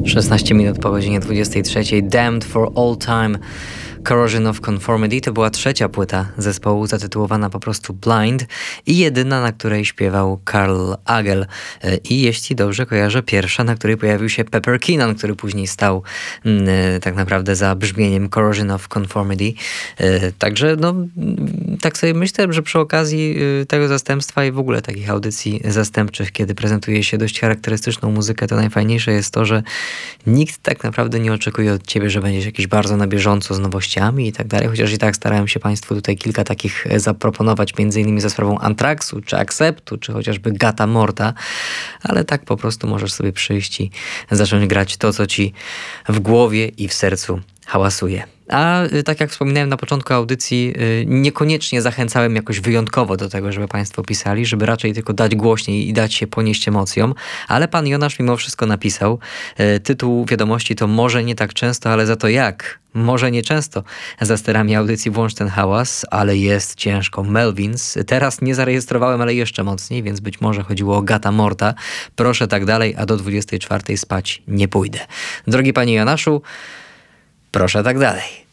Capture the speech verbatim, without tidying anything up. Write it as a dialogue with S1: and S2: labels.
S1: szesnaście minut po godzinie dwudziestej trzeciej. Damned for All Time. Corrosion of Conformity to była trzecia płyta zespołu, zatytułowana po prostu Blind i jedyna, na której śpiewał Karl Agel. I jeśli dobrze kojarzę, pierwsza, na której pojawił się Pepper Keenan, który później stał mm, tak naprawdę za brzmieniem Corrosion of Conformity. Także no, tak sobie myślę, że przy okazji tego zastępstwa i w ogóle takich audycji zastępczych, kiedy prezentuje się dość charakterystyczną muzykę, to najfajniejsze jest to, że nikt tak naprawdę nie oczekuje od ciebie, że będziesz jakiś bardzo na bieżąco z nowościami i tak dalej, chociaż i tak starałem się Państwu tutaj kilka takich zaproponować, między innymi za sprawą Anthraxu, czy Acceptu, czy chociażby Gata Morta, ale tak po prostu możesz sobie przyjść i zacząć grać to, co ci w głowie i w sercu hałasuje. A tak jak wspominałem na początku audycji, niekoniecznie zachęcałem jakoś wyjątkowo do tego, żeby Państwo pisali, żeby raczej tylko dać głośniej i dać się ponieść emocjom, ale pan Jonasz mimo wszystko napisał. Tytuł wiadomości to może nie tak często, ale za to jak? Może nie często za sterami audycji Włącz ten hałas, ale jest ciężko. Melvins. Teraz nie zarejestrowałem, ale jeszcze mocniej, więc być może chodziło o Gata Morta. Proszę tak dalej, a do dwudziestej czwartej spać nie pójdę. Drogi panie Jonaszu, proszę tak dalej.